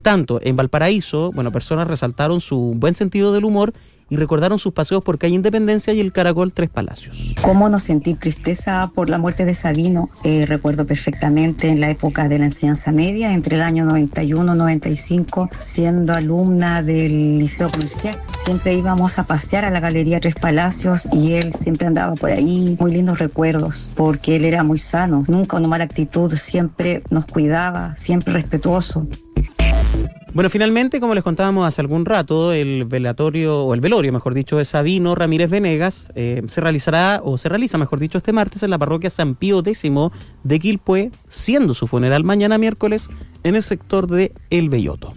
Tanto en Valparaíso, personas resaltaron su buen sentido del humor y recordaron sus paseos por Calle Independencia y el Caracol Tres Palacios. ¿Cómo no sentir tristeza por la muerte de Sabino? Recuerdo perfectamente en la época de la enseñanza media, entre el año 91-95, siendo alumna del Liceo Comercial. Siempre íbamos a pasear a la Galería Tres Palacios y él siempre andaba por ahí. Muy lindos recuerdos, porque él era muy sano, nunca una mala actitud, siempre nos cuidaba, siempre respetuoso. Finalmente, como les contábamos hace algún rato, el velorio, mejor dicho, de Sabino Ramírez Venegas se realiza este martes en la parroquia San Pío X de Quilpué, siendo su funeral mañana miércoles en el sector de El Belloto.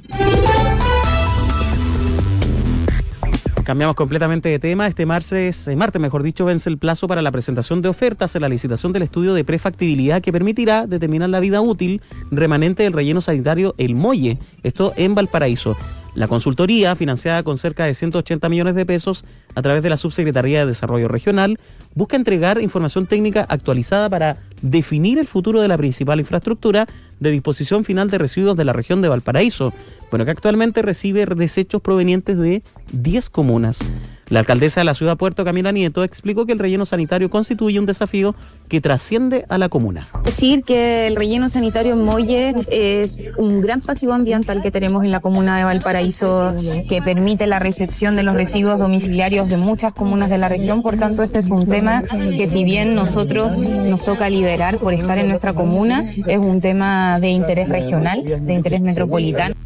Cambiamos completamente de tema. Este martes, vence el plazo para la presentación de ofertas en la licitación del estudio de prefactibilidad que permitirá determinar la vida útil remanente del relleno sanitario El Molle, esto en Valparaíso. La consultoría, financiada con cerca de 180 millones de pesos a través de la Subsecretaría de Desarrollo Regional, busca entregar información técnica actualizada para definir el futuro de la principal infraestructura de disposición final de residuos de la región de Valparaíso, que actualmente recibe desechos provenientes de 10 comunas. La alcaldesa de la ciudad Puerto, Camila Nieto, explicó que el relleno sanitario constituye un desafío que trasciende a la comuna. Decir que el relleno sanitario en Molle es un gran pasivo ambiental que tenemos en la comuna de Valparaíso, que permite la recepción de los residuos domiciliarios de muchas comunas de la región. Por tanto, este es un tema que, si bien nosotros nos toca liderar por estar en nuestra comuna, es un tema de interés regional, de interés metropolitano.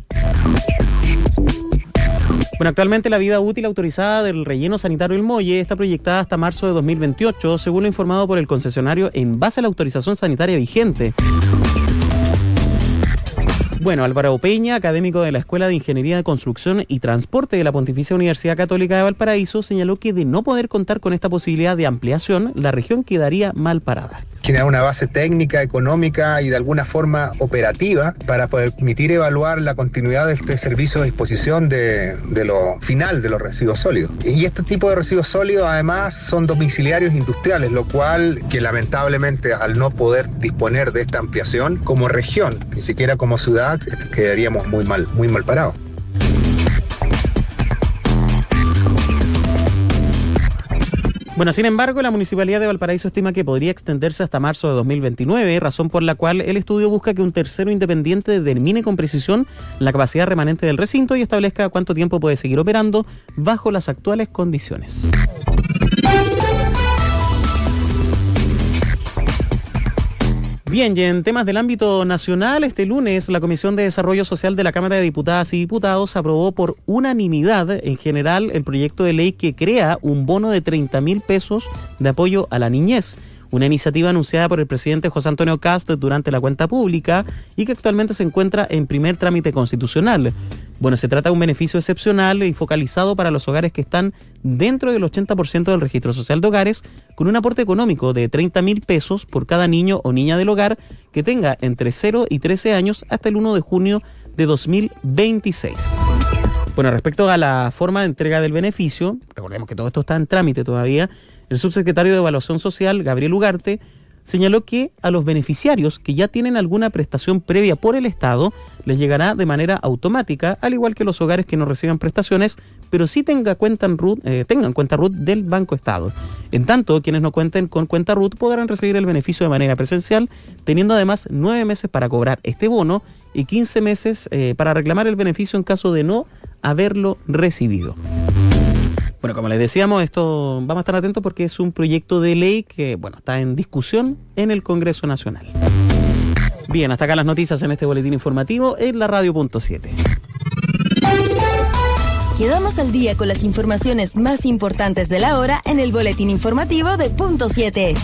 Actualmente la vida útil autorizada del relleno sanitario El Molle está proyectada hasta marzo de 2028, según lo informado por el concesionario en base a la autorización sanitaria vigente. Álvaro Peña, académico de la Escuela de Ingeniería de Construcción y Transporte de la Pontificia Universidad Católica de Valparaíso, señaló que de no poder contar con esta posibilidad de ampliación, la región quedaría mal parada. Generar una base técnica, económica y de alguna forma operativa para permitir evaluar la continuidad de este servicio de disposición de lo final de los residuos sólidos. Y este tipo de residuos sólidos además son domiciliarios industriales, lo cual que lamentablemente al no poder disponer de esta ampliación como región, ni siquiera como ciudad, quedaríamos muy mal parados. Sin embargo, la Municipalidad de Valparaíso estima que podría extenderse hasta marzo de 2029, razón por la cual el estudio busca que un tercero independiente determine con precisión la capacidad remanente del recinto y establezca cuánto tiempo puede seguir operando bajo las actuales condiciones. Bien, y en temas del ámbito nacional, este lunes la Comisión de Desarrollo Social de la Cámara de Diputadas y Diputados aprobó por unanimidad en general el proyecto de ley que crea un bono de 30.000 pesos de apoyo a la niñez. Una iniciativa anunciada por el presidente José Antonio Kast durante la cuenta pública y que actualmente se encuentra en primer trámite constitucional. Se trata de un beneficio excepcional y focalizado para los hogares que están dentro del 80% del registro social de hogares, con un aporte económico de 30.000 pesos por cada niño o niña del hogar que tenga entre 0 y 13 años hasta el 1 de junio de 2026. Respecto a la forma de entrega del beneficio, recordemos que todo esto está en trámite todavía, el subsecretario de Evaluación Social, Gabriel Ugarte, señaló que a los beneficiarios que ya tienen alguna prestación previa por el Estado les llegará de manera automática, al igual que los hogares que no reciban prestaciones, pero sí tengan cuenta RUT del Banco Estado. En tanto, quienes no cuenten con cuenta RUT podrán recibir el beneficio de manera presencial, teniendo además 9 meses para cobrar este bono y 15 meses para reclamar el beneficio en caso de no haberlo recibido. Como les decíamos, esto vamos a estar atentos porque es un proyecto de ley que está en discusión en el Congreso Nacional. Bien, hasta acá las noticias en este boletín informativo en la Radio.7. Quedamos al día con las informaciones más importantes de la hora en el boletín informativo de Punto 7.